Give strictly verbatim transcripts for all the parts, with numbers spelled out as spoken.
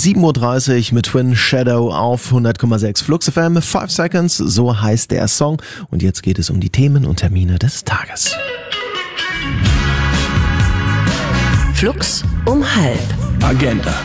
sieben Uhr dreißig mit Twin Shadow auf hundert Komma sechs Flux F M. Five Seconds, so heißt der Song. Und jetzt geht es um die Themen und Termine des Tages. Flux um halb. Agenda.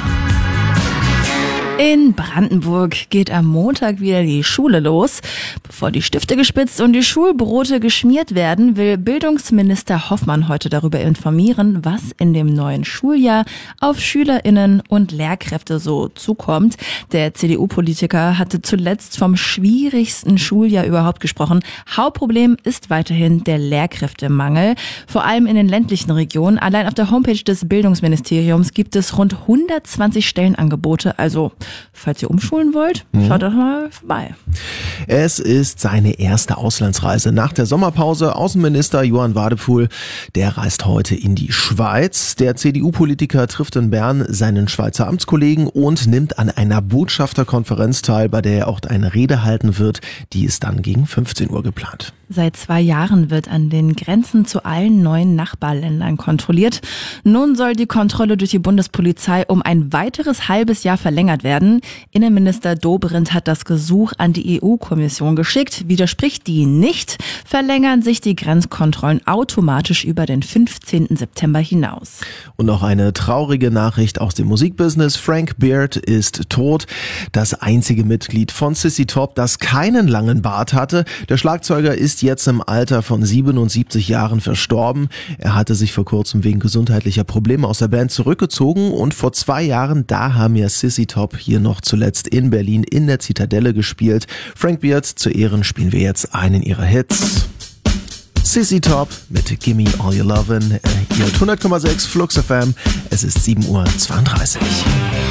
In Brandenburg geht am Montag wieder die Schule los. Bevor die Stifte gespitzt und die Schulbrote geschmiert werden, will Bildungsminister Hoffmann heute darüber informieren, was in dem neuen Schuljahr auf SchülerInnen und Lehrkräfte so zukommt. Der C D U-Politiker hatte zuletzt vom schwierigsten Schuljahr überhaupt gesprochen. Hauptproblem ist weiterhin der Lehrkräftemangel, vor allem in den ländlichen Regionen. Allein auf der Homepage des Bildungsministeriums gibt es rund hundertzwanzig Stellenangebote, also falls ihr umschulen wollt, schaut doch mal vorbei. Es ist seine erste Auslandsreise nach der Sommerpause. Außenminister Johann Wadephul, der reist heute in die Schweiz. Der C D U-Politiker trifft in Bern seinen Schweizer Amtskollegen und nimmt an einer Botschafterkonferenz teil, bei der er auch eine Rede halten wird. Die ist dann gegen fünfzehn Uhr geplant. Seit zwei Jahren wird an den Grenzen zu allen neuen Nachbarländern kontrolliert. Nun soll die Kontrolle durch die Bundespolizei um ein weiteres halbes Jahr verlängert werden. Innenminister Dobrindt hat das Gesuch an die E U-Kommission geschickt. Widerspricht die nicht, verlängern sich die Grenzkontrollen automatisch über den fünfzehnten September hinaus. Und noch eine traurige Nachricht aus dem Musikbusiness. Frank Beard ist tot. Das einzige Mitglied von Sissy Top, das keinen langen Bart hatte. Der Schlagzeuger ist jetzt im Alter von siebenundsiebzig Jahren verstorben. Er hatte sich vor kurzem wegen gesundheitlicher Probleme aus der Band zurückgezogen und vor zwei Jahren, da haben ja Sissy Top hier noch zuletzt in Berlin in der Zitadelle gespielt. Frank Beard zu Ehren spielen wir jetzt einen ihrer Hits. Sissy Top mit Gimme All Your Lovin'. Hier mit hundert Komma sechs Flux F M. Es ist sieben Uhr zweiunddreißig.